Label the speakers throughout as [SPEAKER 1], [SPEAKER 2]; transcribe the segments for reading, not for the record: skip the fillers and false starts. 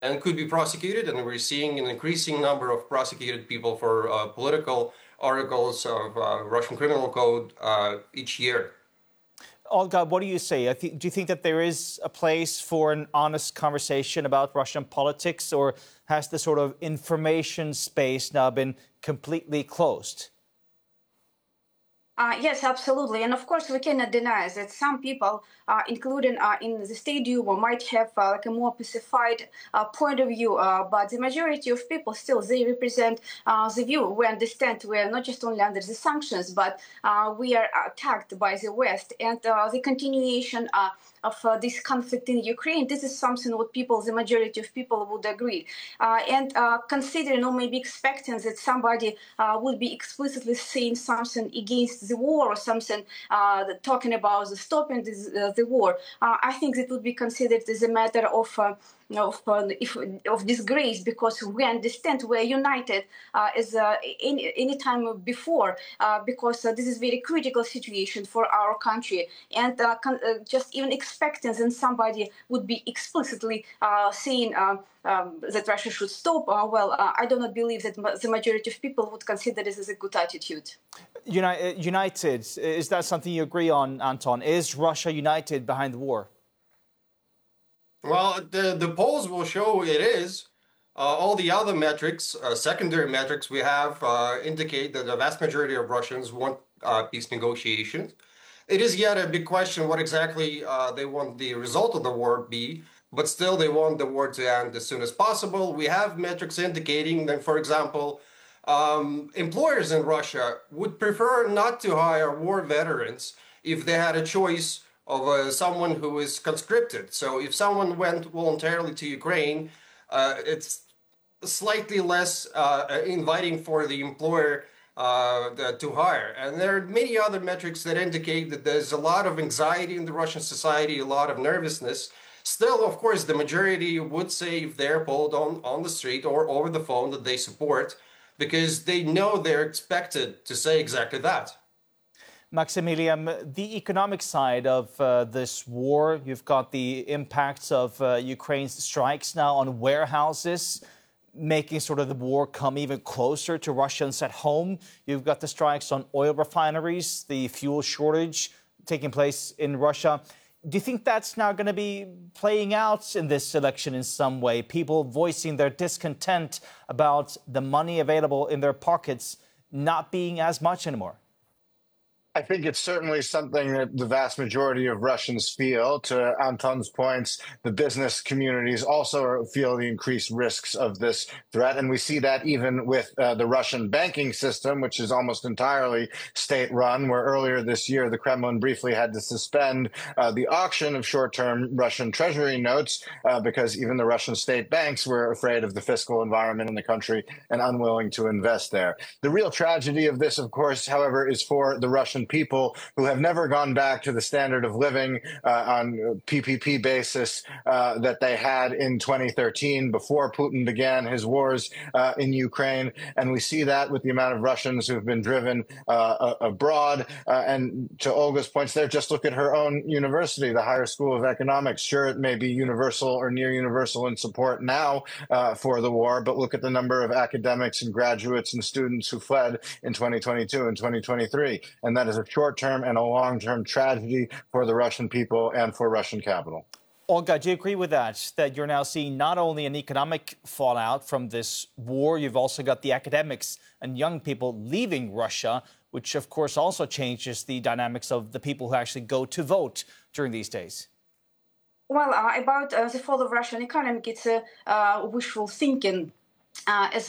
[SPEAKER 1] and could be prosecuted. And we're seeing an increasing number of prosecuted people for political articles of Russian criminal code each year.
[SPEAKER 2] Olga, what do you say? Do you think that there is a place for an honest conversation about Russian politics, or has the sort of information space now been completely closed?
[SPEAKER 3] Yes, absolutely. And of course, we cannot deny that some people, including in the stadium, might have like a more pacified point of view. But the majority of people still, they represent the view. We understand we are not just only under the sanctions, but we are attacked by the West. And the continuation of this conflict in Ukraine, this is something what people, the majority of people would agree. And considering or maybe expecting that somebody would be explicitly saying something against the war or something talking about the stopping the war, I think that would be considered as a matter of disgrace, because we understand we're united as any time before, because this is very critical situation for our country, and just even expecting that somebody would be explicitly saying that Russia should stop, I do not believe that the majority of people would consider this as a good attitude.
[SPEAKER 2] United, is that something you agree on, Anton? Is Russia united behind the war?
[SPEAKER 1] Well, the polls will show it is. All the other metrics, secondary metrics we have, indicate that the vast majority of Russians want peace negotiations. It is yet a big question what exactly they want the result of the war be, but still they want the war to end as soon as possible. We have metrics indicating that, for example, employers in Russia would prefer not to hire war veterans if they had a choice of someone who is conscripted. So if someone went voluntarily to Ukraine, it's slightly less inviting for the employer to hire. And there are many other metrics that indicate that there's a lot of anxiety in the Russian society, a lot of nervousness. Still, of course, the majority would say, if they're polled on the street or over the phone, that they support, because they know they're expected to say exactly that.
[SPEAKER 2] Maximilian, the economic side of this war, you've got the impacts of Ukraine's strikes now on warehouses, making sort of the war come even closer to Russians at home. You've got the strikes on oil refineries, the fuel shortage taking place in Russia. Do you think that's now going to be playing out in this election in some way? People voicing their discontent about the money available in their pockets not being as much anymore?
[SPEAKER 4] I think it's certainly something that the vast majority of Russians feel. To Anton's points, the business communities also feel the increased risks of this threat. And we see that even with the Russian banking system, which is almost entirely state-run, where earlier this year, the Kremlin briefly had to suspend the auction of short-term Russian treasury notes because even the Russian state banks were afraid of the fiscal environment in the country and unwilling to invest there. The real tragedy of this, of course, however, is for the Russian people who have never gone back to the standard of living on PPP basis that they had in 2013 before Putin began his wars in Ukraine. And we see that with the amount of Russians who've been driven abroad. And to Olga's points there, just look at her own university, the Higher School of Economics. Sure, it may be universal or near universal in support now for the war, but look at the number of academics and graduates and students who fled in 2022 and 2023. And that is a short-term and a long-term tragedy for the Russian people and for Russian capital.
[SPEAKER 2] Olga, do you agree with that? That you're now seeing not only an economic fallout from this war, you've also got the academics and young people leaving Russia, which of course also changes the dynamics of the people who actually go to vote during these days.
[SPEAKER 3] Well, about the fall of Russian economy, it's wishful thinking. As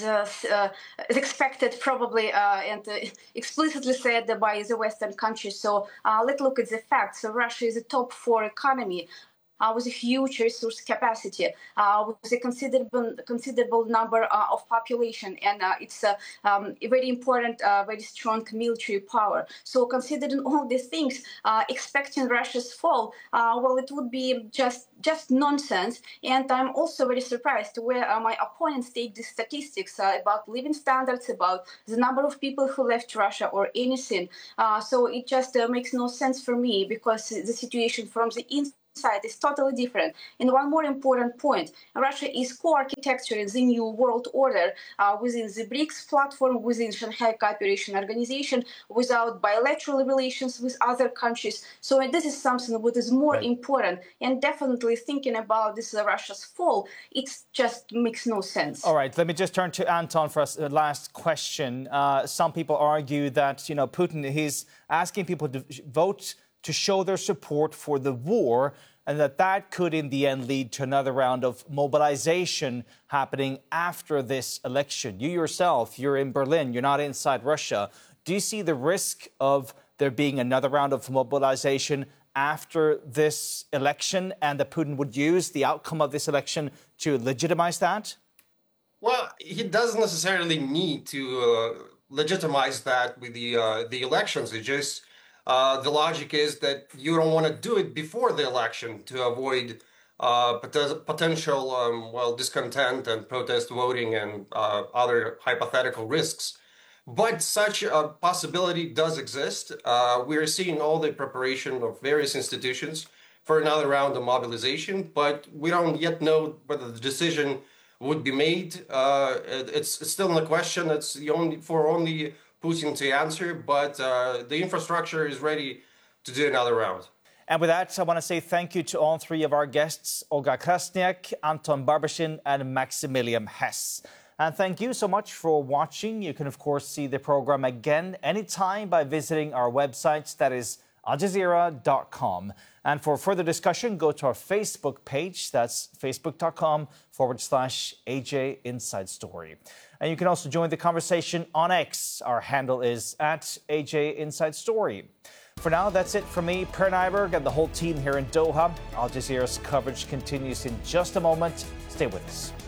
[SPEAKER 3] expected, probably, and explicitly said by the Western countries. So let's look at the facts. So Russia is a top 4 economy with a huge resource capacity, with a considerable number of population, and it's a very important, very strong military power. So considering all these things, expecting Russia's fall, well, it would be just nonsense. And I'm also very surprised where my opponents take the statistics about living standards, about the number of people who left Russia or anything. So it just makes no sense for me, because the situation from the inside side is totally different. And one more important point, Russia is co-architecturing the new world order within the BRICS platform, within Shanghai Cooperation Organization, without bilateral relations with other countries. So this is something that is more important, and definitely thinking about this Russia's fall, it just makes no sense.
[SPEAKER 2] All right, let me just turn to Anton for a last question. Some people argue that, Putin, he's asking people to vote to show their support for the war, and that could in the end lead to another round of mobilization happening after this election. You yourself, you're in Berlin, you're not inside Russia. Do you see the risk of there being another round of mobilization after this election, and that Putin would use the outcome of this election to legitimize that?
[SPEAKER 1] Well, he doesn't necessarily need to legitimize that with the elections. It just the logic is that you don't want to do it before the election to avoid potential discontent and protest voting and other hypothetical risks. But such a possibility does exist. We are seeing all the preparation of various institutions for another round of mobilization, but we don't yet know whether the decision would be made. It's still a question. It's only Putin to answer, but the infrastructure is ready to do another round.
[SPEAKER 2] And with that, I want to say thank you to all three of our guests, Olga Krasniak, Anton Barbashin, and Maximilian Hess. And thank you so much for watching. You can, of course, see the program again anytime by visiting our website, that is aljazeera.com. And for further discussion, go to our Facebook page. That's facebook.com/AJ Inside Story. And you can also join the conversation on X. Our handle is @AJ Inside Story. For now, that's it from me, Per Nyberg, and the whole team here in Doha. Al Jazeera's coverage continues in just a moment. Stay with us.